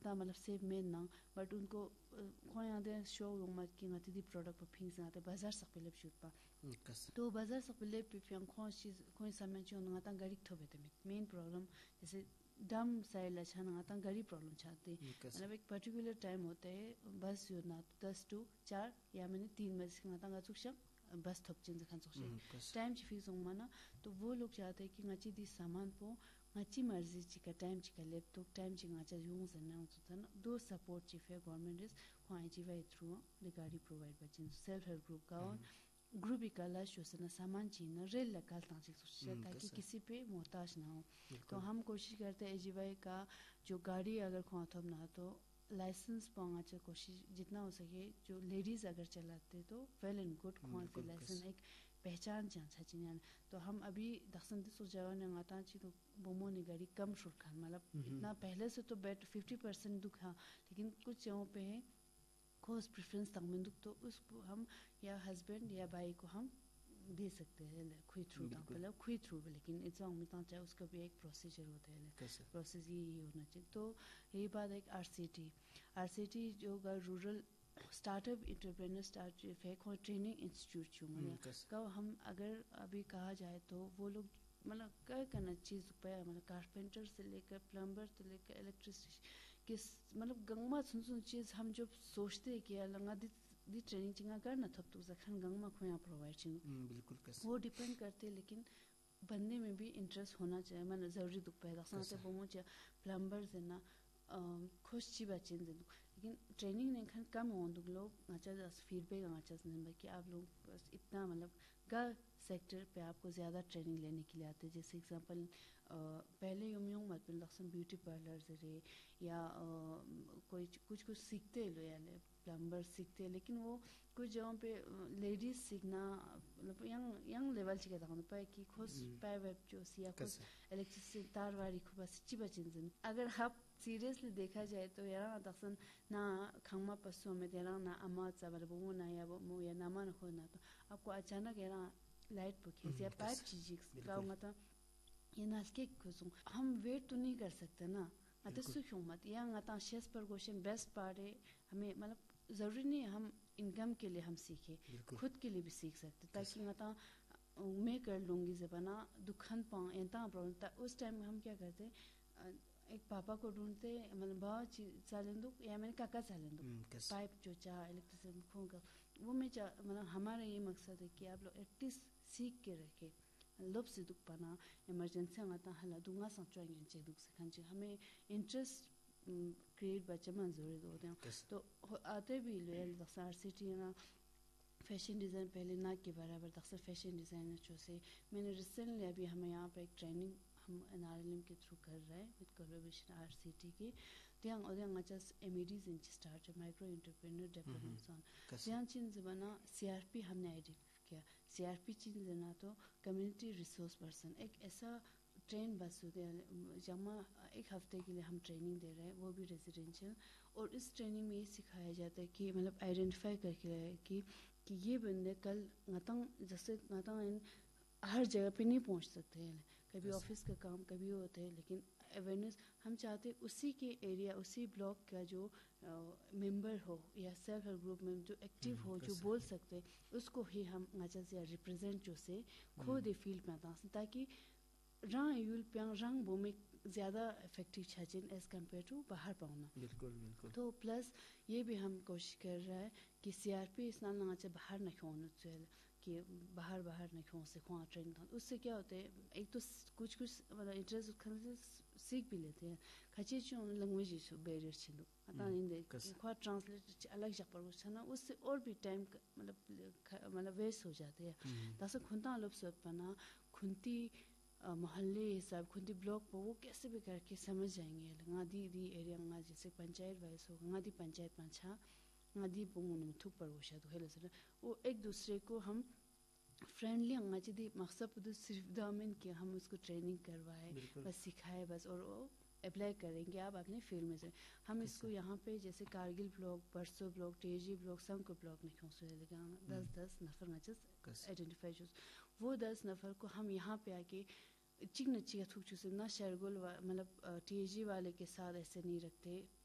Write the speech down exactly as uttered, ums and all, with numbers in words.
تا مطلب سیب میں نہ بٹ ان کو کوئی آدھے شو مت کی غاتی دی پروڈکٹ پر پھینک آتے بازار سق پہ لب شوت پا تو بازار سق پہ لب پہ پھینک کوئی چیز کوئی سامان چون غاتا گاڑی تھو بیتے مین پرابلم جیسے ڈم سائل اچھا غاتا گاڑی پرابلم چاہتے مطلب ایک پرٹیکولر ٹائم ہوتا ہے بس یو نہ دس ٹو چار یا میں نے تین بجے غاتا گا چکشم بس تھپ چین زخان سوشے ٹائم چی فکس ہوں مانا تو وہ لوگ چاہتے ہیں کہ غاچی دی سامان پو غاچی مرضی چی کا ٹائم چی کا لیپ تو ٹائم چی غاچا یوں زننا ہوتا ہے دو سپورٹ چی فے گورنمنٹ اس خواہی چی وائی تھرو دی گاڑی پرووائڈ بچین سیلف ہیلپ گروپ کا گروپ ہی کالا شو سنا سامان چینا ریل لکال تانچک سوچے تاکہ کسی پہ محتاج نہ ہو تو ہم کوشش کرتے ہیں ایجی وائی کا جو گاڑی اگر خواہ تھوب نہ تو لائسنس پاؤں چا کوشش جتنا ہو سکے جو لیڈیز اگر چلاتے تو ویل اینڈ گڈ خواہ سے لائسنس ایک پہچان چانچا چینیان تو ہم ابھی دخصن دس جگہ نے غاتا چی تو بومو نے گاڑی کم شروع کھان مطلب اتنا پہلے سے تو بیٹ ففٹی پرسنٹ دکھ ہاں لیکن کچھ جگہوں پہ ہے کوز پریفرنس تک میں دکھ تو اس کو ہم یا ہسبینڈ یا بھائی کو ہم دے سکتے ہیں کھوئی تھرو تھا مطلب کھوئی تھرو لیکن اتنا امیدان چاہے اس کا بھی ایک پروسیجر ہوتا ہے پروسیس یہ ہونا چاہیے تو یہی بات ایک R C T R C T جو rural start up entrepreneur start training institute چھو مطلب ہم اگر ابھی کہا جائے تو وہ لوگ مطلب کیا کرنا چیز پہ مطلب کارپینٹر سے لے کر پلمبر سے لے کر الیکٹریسٹی کس مطلب گنگما سن سن چیز ہم جب سوچتے ہیں کہ لنگا دی دی ٹریننگ چنگا کرنا تھا تو زخن گنگما کھویا پرووائڈ چنگا بالکل وہ ڈیپینڈ کرتے لیکن بندے میں بھی انٹرسٹ ہونا چاہیے میں ضروری دکھ پائے گا سنتے بہمو چاہے پلمبر سے نا خوش چی بچیں دوں لیکن ٹریننگ نہیں کھان کم ہوں دو لوگ اچھا فیڈ بیک اچھا نہیں کہ آپ لوگ بس اتنا مطلب گا سیکٹر پہ آپ کو زیادہ ٹریننگ لینے کے لیے آتے ہیں جیسے اگزامپل پہلے یوں یوں مت لخصن بیوٹی پارلر سے رہے یا کوئی کچھ کچھ سیکھتے لو یا پلمبر سیکھتے لیکن وہ کچھ جگہوں پہ لیڈیز سیکھنا مطلب ینگ ینگ لیول سے کہتا ہوں پائے کہ خود پائے ویب جو سیا خود الیکٹریسٹی تار واری خوب سچی بچن زن اگر آپ سیریسلی دیکھا جائے تو یار دخصن نہ کھنگما پسوں میں تیرا نہ اما چاول بو نہ یا وہ یا نہ من ہو نہ تو آپ کو اچانک یار لائٹ پکھے یا پائپ چیز گاؤں تا یہ ناس کے کھسوں ہم ویٹ تو نہیں کر سکتے نا اتنا سکھ مت یا غتا شیس پر گوشن بیسٹ پارٹ ہے ہمیں مطلب ضروری نہیں ہم انکم کے لیے ہم سیکھیں خود کے لیے بھی سیکھ سکتے تاکہ غتا میں کر لوں گی زبانہ دکھن پاؤں انتا پرابلم تھا اس ٹائم میں ہم کیا کرتے ایک پاپا کو ڈھونڈتے مطلب با چالن دو یا میں نے کاکا چالن دو پائپ جو چاہ الیکٹریسٹی کھوں گا وہ میں چاہ مطلب ہمارا یہ مقصد ہے کہ آپ لوگ ایٹ لیسٹ سیکھ کے رکھے لب سے دکھ پانا ایمرجنسی آتا حلا دونگا سانچوائیں گے دکھ سے کھانچے ہمیں انٹرسٹ کریٹ بچے منظوری ہوتے ہیں تو آتے بھی لویل دخص آر سی ٹی نا فیشن ڈیزائن پہلے نہ کے برابر دخص فیشن ڈیزائنر جو سے میں نے ریسنٹلی ابھی ہمیں یہاں پہ ایک ٹریننگ ہم این آر ایل ایم کے تھرو کر رہے ہیں with collaboration R C T کی دیاں ادیاں اچھا M E Ds inch start micro entrepreneur development سون دیاں چین زبانہ سی آر پی ہم نے آئیڈینٹیفائی کیا سی آر پی چین زنا تو کمیونٹی ریسورس پرسن ایک ایسا ٹرین بس ہوتے ہیں جمع ایک ہفتے کے لیے ہم ٹریننگ دے رہے ہیں وہ بھی ریزیڈینشیل اور اس ٹریننگ میں یہ سکھایا جاتا ہے کہ مطلب آئیڈینٹیفائی کر کے رہے کہ کہ یہ بندے کل نتنگ جیسے نتنگ ہر جگہ پہ نہیں پہنچ سکتے ہیں کبھی آفس کا کام کبھی ہوتے ہیں لیکن اویئرنیس ہم چاہتے اسی کے ایریا اسی بلاک کا جو ممبر ہو یا سیلف ہیلپ گروپ میں جو ایکٹیو ہو جو بول سکتے اس کو ہی ہم اچھا سے ریپرزینٹ جو سے خود ہی فیلڈ میں آتا تاکہ رنگ یول پیانگ رنگ بو میں زیادہ افیکٹو چھاچن ایز کمپیئر ٹو باہر پاؤنا بالکل بالکل تو پلس یہ بھی ہم کوشش کر رہا ہے کہ سی آر پی اس نال نہ چاہے باہر نہ کھونا چاہیے کہ باہر باہر نہ کھوں سے کھواں ٹریننگ تھا اس سے کیا ہوتے ہیں ایک تو کچھ کچھ مطلب انٹرسٹ کھانے سے سیکھ بھی لیتے ہیں کھچے چوں لینگویج چھو بیریئر چھلو اتا نہیں دے خواہ ٹرانسلیٹ الگ جگہ پر کچھ نا اس سے اور بھی ٹائم مطلب مطلب ویسٹ ہو جاتے ہیں تاسا کھنتا لوگ سوت پنا کھنتی محلے حساب کھنتی بلاک پہ وہ کیسے بھی کر کے سمجھ جائیں گے گاں دی دی ایریا گاں جیسے پنچایت وائس ہو گاں دی پنچایت پانچا گاں دی بمون میں تھوک پر ہوشا تو ہے لسر وہ ایک دوسرے کو ہم فرینڈلی ہنگا چی دی مقصد پہ صرف دامن کہ ہم اس کو ٹریننگ کروائے بس سکھائے بس اور وہ اپلائی کریں گے آپ اپنے فیلڈ میں سے ہم اس کو یہاں پہ جیسے کارگل بلاک برسو بلاک ٹیجی بلاک سم کو بلاک میں کھوں سے لیکن دس دس نفر نچس آئیڈینٹیفائی چوز وہ دس نفر کو ہم یہاں پہ آ کے چک نچی کا تھوک چوز نہ شرگل مطلب ٹی جی والے کے ساتھ ایسے نہیں رکھتے